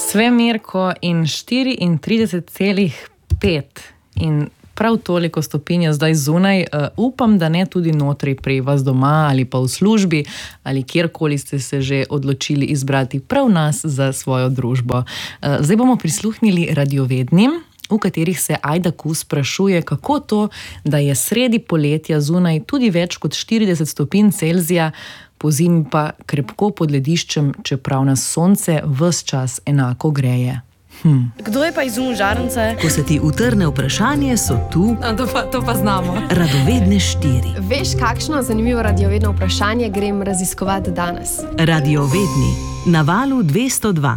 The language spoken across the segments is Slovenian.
Svemirko in 34,5 in prav toliko stopinj je zdaj zunaj. Upam, da ne tudi notri pri vas doma ali pa v službi ali kjerkoli ste se že odločili izbrati prav nas za svojo družbo. Zdaj bomo prisluhnili radiovednim, v katerih se Ajda Kus sprašuje, kako to, da je sredi poletja zunaj tudi več kot 40 stopinj Celzija, pozimi pa krepko pod lediščem, čeprav nas sonce ves čas enako greje. Kdo je pa izumil žarnice? Ko se ti utrne vprašanje, so tu To pa znamo. Radovedne 4. Veš, kakšno zanimivo radiovedno vprašanje grem raziskovati danes? Radiovedni na valu 202.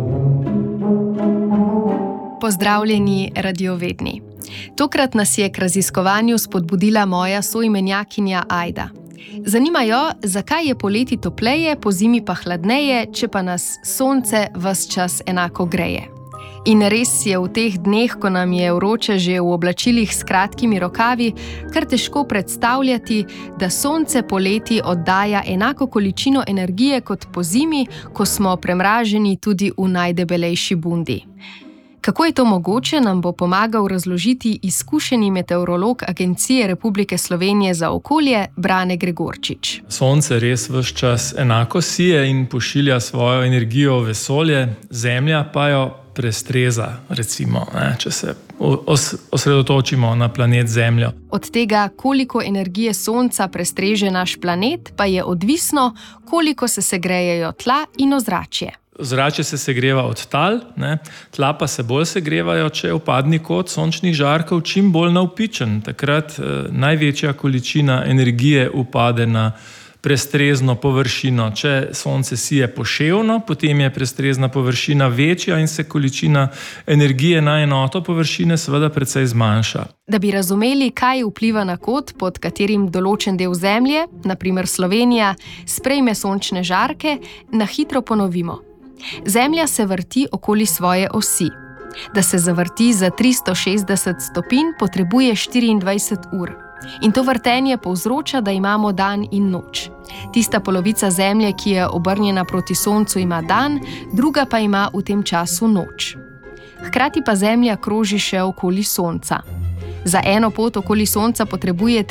Pozdravljeni radiovedni. Tokrat nas je k raziskovanju spodbudila moja soimenjakinja Ajda. Zanima jo, zakaj je poleti topleje, pozimi pa hladneje, če pa nas sonce ves čas enako greje. In res je v teh dneh, ko nam je vroče že v oblačilih s kratkimi rokavi, kar težko predstavljati, da sonce poleti oddaja enako količino energije kot pozimi, ko smo premraženi tudi v najdebelejši bundi. Kako je to mogoče, nam bo pomagal razložiti izkušeni meteorolog Agencije Republike Slovenije za okolje Brane Gregorčič. Sonce res ves čas enako sije in pošilja svojo energijo v vesolje, Zemlja pa jo prestreza, recimo, če se osredotočimo na planet Zemljo. Od tega, koliko energije sonca prestreže naš planet, pa je odvisno, koliko se segrejejo tla in ozračje. Ozračje se segreva od tal, tla pa se bolj segrevajo, če je vpadni kot sončnih žarkov čim bolj navpičen. Takrat največja količina energije upade na prestrezno površino. Če sonce sije poševno, potem je prestrezna površina večja in se količina energije na enoto površine seveda precej zmanjša. Da bi razumeli, kaj vpliva na kot, pod katerim določen del Zemlje, na primer Slovenija, sprejme sončne žarke, na hitro ponovimo. Zemlja se vrti okoli svoje osi. Da se zavrti za 360 stopinj, potrebuje 24 ur. In to vrtenje povzroča, da imamo dan in noč. Tista polovica Zemlje, ki je obrnjena proti Soncu, ima dan, druga pa ima v tem času noč. Hkrati pa Zemlja kroži še okoli Sonca. Za eno pot okoli Sonca potrebuje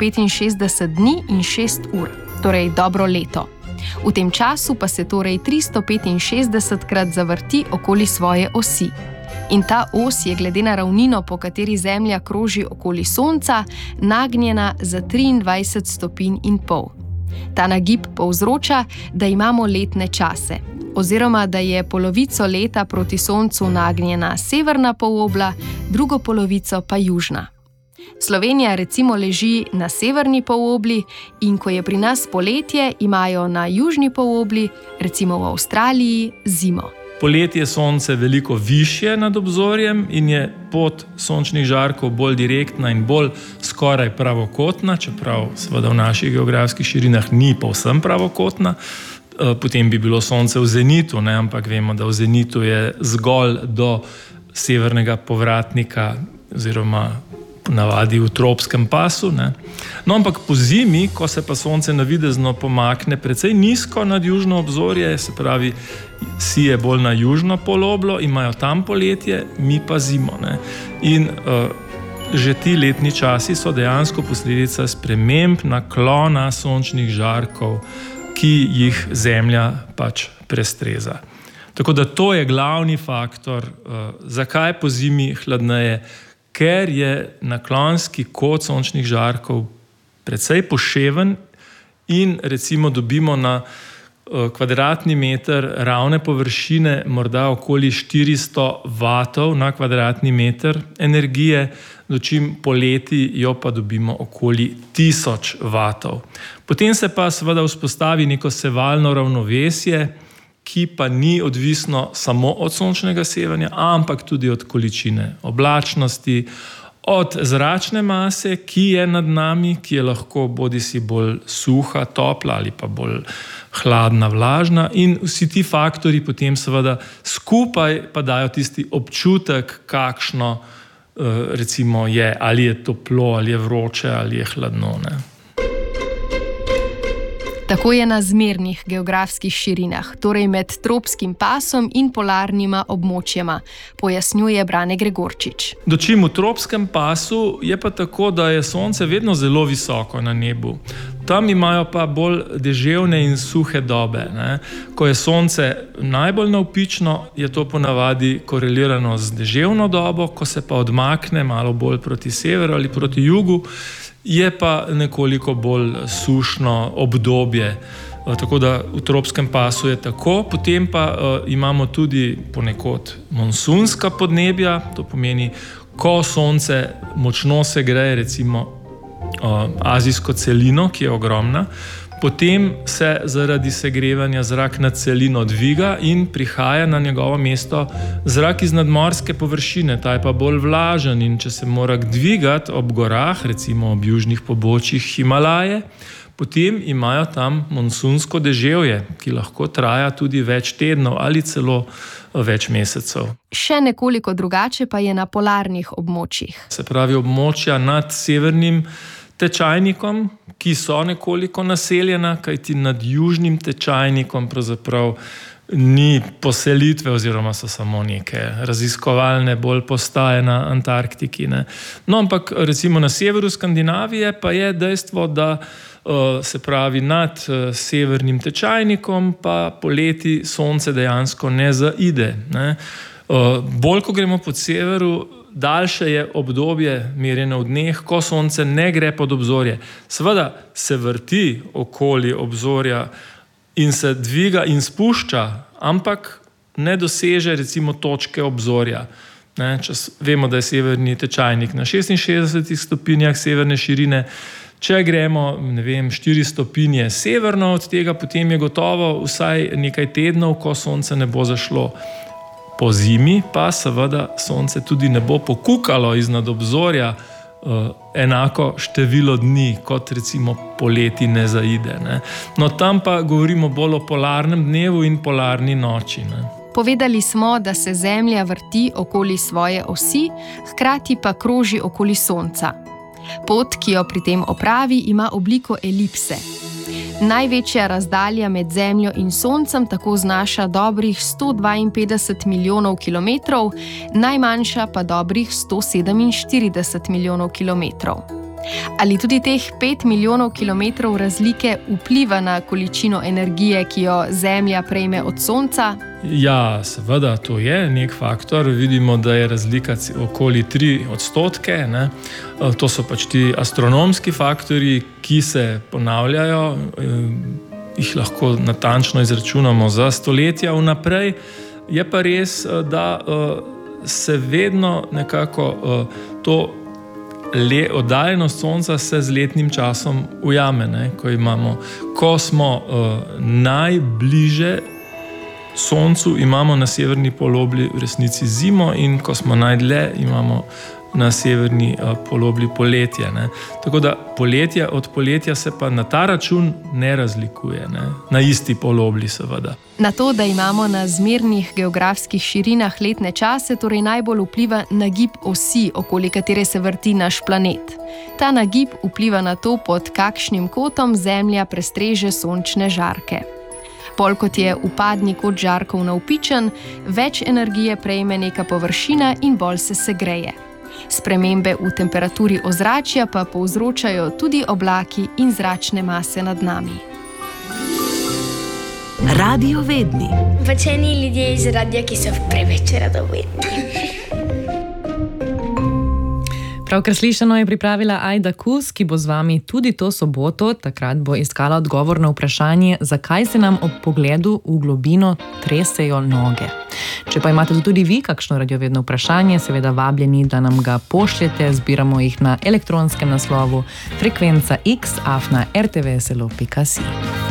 365 dni in 6 ur, torej dobro leto. V tem času pa se torej 365krat zavrti okoli svoje osi. In ta os je glede na ravnino, po kateri Zemlja kroži okoli Sonca, nagnjena za 23 stopinj in pol. Ta nagib povzroča, da imamo letne čase, oziroma da je polovico leta proti Soncu nagnjena severna polobla, drugo polovico pa južna. Slovenija recimo leži na severni polobli in ko je pri nas poletje, imajo na južni polobli, recimo v Avstraliji, zimo. Poleti je sonce veliko višje nad obzorjem in je pot sončnih žarkov bolj direktna in bolj skoraj pravokotna, čeprav seveda v naših geografskih širinah ni povsem pravokotna. Potem bi bilo sonce v zenitu, ampak vemo, da v zenitu je zgolj do severnega povratnika oziroma navadi v tropskem pasu. No, ampak po zimi, ko se pa sonce navidezno pomakne precej nizko nad južno obzorje, se pravi, sije bolj na južno poloblo, imajo tam poletje, mi pa zimo. In že ti letni časi so dejansko posledica sprememb naklona sončnih žarkov, ki jih Zemlja pač prestreza. Tako da to je glavni faktor, zakaj po zimi hladneje, ker je naklonski kot sončnih žarkov precej poševen in recimo dobimo na kvadratni meter ravne površine morda okoli 400 vatov na kvadratni meter energije, dočim poleti jo pa dobimo okoli 1000 vatov. Potem se pa seveda vzpostavi neko sevalno ravnovesje, ki pa ni odvisno samo od sončnega sevanja, ampak tudi od količine oblačnosti, od zračne mase, ki je nad nami, ki je lahko bodisi bolj suha, topla ali pa bolj hladna, vlažna, in vsi ti faktori potem seveda skupaj pa dajo tisti občutek, kakšno recimo je, ali je toplo, ali je vroče, ali je hladno. Tako je na zmernih geografskih širinah, torej med tropskim pasom in polarnima območjema, pojasnjuje Brane Gregorčič. Dočim v tropskem pasu je pa tako, da je sonce vedno zelo visoko na nebu. Tam imajo pa bolj deževne in suhe dobe. Ne? Ko je sonce najbolj navpično, je to ponavadi korelirano z deževno dobo, ko se pa odmakne malo bolj proti severu ali proti jugu, je pa nekoliko bolj sušno obdobje. Tako da v tropskem pasu je tako. Potem pa imamo tudi ponekod monsunska podnebja, to pomeni, ko sonce močno segreje, recimo azijsko celino, ki je ogromna, potem se zaradi segrevanja zrak nad celino dviga in prihaja na njegovo mesto zrak iz nadmorske površine, ta je pa bolj vlažen in če se mora dvigati ob gorah, recimo ob južnih pobočjih Himalaje, potem imajo tam monsunsko deževje, ki lahko traja tudi več tednov ali celo več mesecev. Še nekoliko drugače pa je na polarnih območjih. Se pravi območja nad severnim tečajnikom, ki so nekoliko naseljena, kajti nad južnim tečajnikom pravzaprav ni poselitve oziroma so samo neke raziskovalne bolj postaje na Antarktiki. Ne. No, ampak recimo na severu Skandinavije pa je dejstvo, da se pravi nad severnim tečajnikom pa poleti sonce dejansko ne zaide. Ne. Bolj, ko gremo pod severu, daljše je obdobje merjeno v dneh, ko sonce ne gre pod obzorje. Seveda se vrti okoli obzorja in se dviga in spušča, ampak ne doseže recimo točke obzorja. Ne, vemo, da je severni tečajnik na 66 stopinjah severne širine. Če gremo, 4 stopinje severno od tega, potem je gotovo vsaj nekaj tednov, ko sonce ne bo zašlo. Po zimi pa seveda sonce tudi ne bo pokukalo iznad obzorja enako število dni, kot recimo poleti ne zaide. Ne. No, tam pa govorimo bolj o polarnem dnevu in polarni noči. Ne. Povedali smo, da se Zemlja vrti okoli svoje osi, hkrati pa kroži okoli Sonca. Pot, ki jo pri tem opravi, ima obliko elipse. Največja razdalja med Zemljo in Soncem tako znaša dobrih 152 milijonov kilometrov, najmanjša pa dobrih 147 milijonov kilometrov. Ali tudi teh 5 milijonov kilometrov razlike vpliva na količino energije, ki jo Zemlja prejme od Sonca? Ja, seveda, to je nek faktor. Vidimo, da je razlika okoli 3%. Ne? To so pač ti astronomski faktori, ki se ponavljajo, jih lahko natančno izračunamo za stoletja vnaprej. Je pa res, da se vedno nekako to oddaljenost Sonca se z letnim časom ujame, ne? Ko smo najbliže Soncu, imamo na severni polobli v resnici zimo in ko smo najdlje, imamo na severni polobli poletje. Ne? Tako da od poletja se pa na ta račun ne razlikuje, ne? Na isti polobli seveda. Na to, da imamo na zmernih geografskih širinah letne čase, torej najbolj vpliva nagib osi, okoli katere se vrti naš planet. Ta nagib vpliva na to, pod kakšnim kotom Zemlja prestreže sončne žarke. Bolj kot je upadni kot žarkov navpičen, več energije prejme neka površina in bolj se segreje. Spremembe v temperaturi ozračja pa povzročajo tudi oblaki in zračne mase nad nami. Radiovedni. Pačeni ljudje iz radia, ki so preveč radovedni. Pravkar slišano je pripravila Ajda Kus, ki bo z vami tudi to soboto. Takrat bo iskala odgovor na vprašanje, zakaj se nam ob pogledu v globino tresejo noge. Če pa imate tudi vi kakšno radiovedno vprašanje, seveda vabljeni, da nam ga pošljete. Zbiramo jih na elektronskem naslovu frekvenca x@rtvslo.si.